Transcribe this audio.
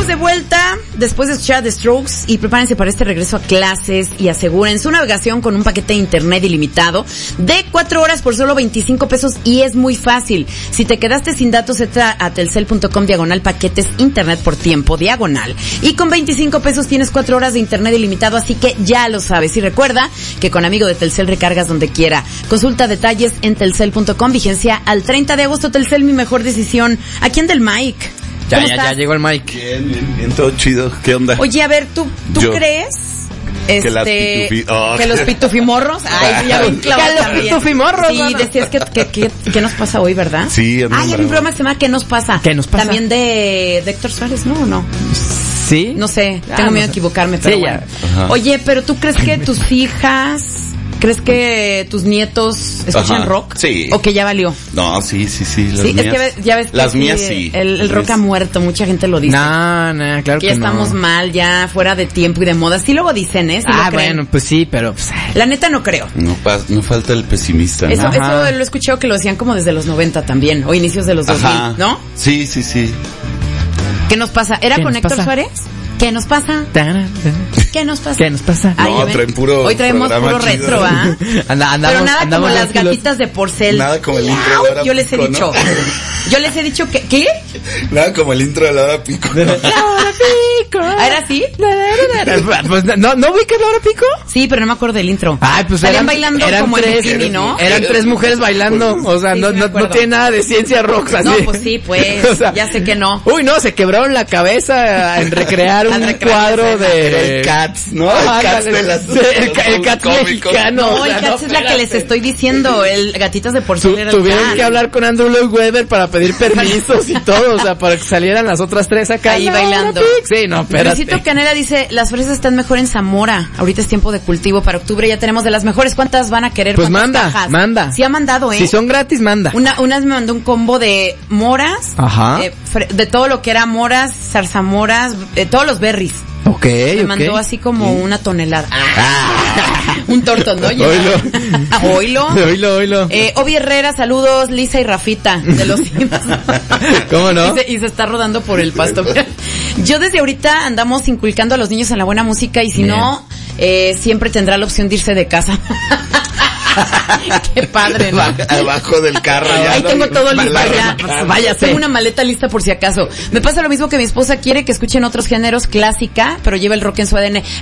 Estamos de vuelta después de escuchar The Strokes y prepárense para este regreso a clases y aseguren su navegación con un paquete de internet ilimitado de 4 horas por solo 25 pesos y es muy fácil. Si te quedaste sin datos, entra a telcel.com/paquetes internet por tiempo diagonal y con 25 pesos tienes 4 horas de internet ilimitado, así que ya lo sabes. Y recuerda que con amigo de Telcel recargas donde quiera. Consulta detalles en telcel.com, vigencia al 30 de agosto. Telcel, mi mejor decisión. ¿A quién del Mike? Ya llegó el Mike. Bien, todo chido. ¿Qué onda? Oye, a ver, ¿tú crees que los pitufimorros? Ay, ya bien clavado también. Los pitufimorros. Sí, decías que nos pasa hoy, ¿verdad? Sí. Hay un programa que se llama ¿Qué nos pasa? ¿Qué nos pasa? También de Héctor Suárez, ¿no? ¿O no? Sí. No sé, tengo miedo de equivocarme, pero sí, bueno. Oye, pero ¿tú crees que tus hijas... ¿Crees que tus nietos escuchan rock? Sí. ¿O que ya valió? No, sí. Sí, es que ya ves que las mías sí. El rock ha muerto, mucha gente lo dice. No, claro que ya estamos mal, ya fuera de tiempo y de moda. Sí luego dicen, ¿eh? Sí bueno, pues sí, pero... Pues, la neta no creo. No falta el pesimista, ¿no? Eso lo he escuchado que lo decían como desde los 90 también, o inicios de los 2000, ¿no? Sí. ¿Qué nos pasa? ¿Era con Héctor Suárez? ¿Qué nos pasa? ¿Qué nos pasa? ¿Qué nos pasa? No, hoy traemos puro retro, ¿ah? Pero nada como las gatitas de porcel. Nada como el intro de la hora Yo les he pico, dicho. ¿no? Yo les he dicho que... ¿Qué? Nada como el intro de la hora pico. La hora pico. ¿Era así? Pues, ¿no ubicas la hora pico? Sí, pero no me acuerdo del intro. Ay, pues estarían bailando como en bikini, ¿no? Eran 3 mujeres bailando. O sea, sí, no tiene nada de ciencia rock así. No, pues sí, pues. O sea, ya sé que no. Uy, no, se quebraron la cabeza en recrear un cuadro de Cats, ¿no? El Cats de las... El Cats mexicano. No, el Cats es la que les estoy diciendo. El Gatitas de porcel era el Tuvieron que hablar con Andrew Lloyd Webber para pedir permisos y todo, o sea, para que salieran las otras 3 acá. Ahí bailando. Sí, no, espérate. Luisito Canela dice, las fresas están mejor en Zamora. Ahorita es tiempo de cultivo. Para octubre ya tenemos de las mejores. ¿Cuántas van a querer? Pues manda. Sí ha mandado, ¿eh? Si son gratis, manda. Una me mandó un combo de moras. Ajá. De todo lo que era moras, zarzamoras, todos los berries. Me mandó así como una tonelada. Un tortón, ¿no? Oilo. Obi Herrera, saludos, Lisa y Rafita, de los Sims. ¿Cómo no? Y se está rodando por el pasto. Yo desde ahorita andamos inculcando a los niños en la buena música y si no, siempre tendrá la opción de irse de casa. Qué padre, ¿no? Abajo del carro ya. Ahí tengo todo listo ya. Váyase. Tengo una maleta lista por si acaso. Me pasa lo mismo que mi esposa quiere que escuchen otros géneros, clásica, pero lleva el rock en su ADN.